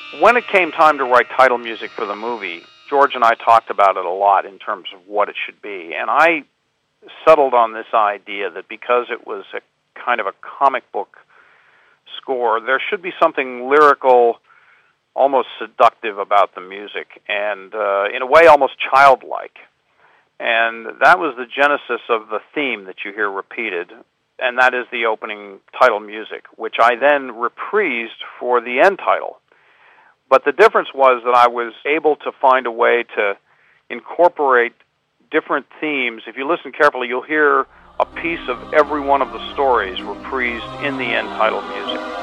When it came time to write title music for the movie, George and I talked about it a lot in terms of what it should be, and I settled on this idea that because it was a kind of a comic book score, there should be something lyrical, almost seductive about the music, and in a way almost childlike. And that was the genesis of the theme that you hear repeated, and that is the opening title music, which I then reprised for the end title. But the difference was that I was able to find a way to incorporate different themes. If you listen carefully, you'll hear a piece of every one of the stories reprised in the end title music.